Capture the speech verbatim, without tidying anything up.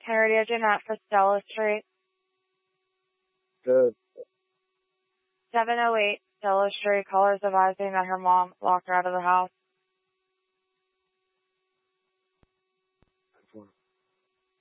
Harriet Jeanette for Stella Street. The seven oh eight Stella Street. Callers advising that her mom locked her out of the house.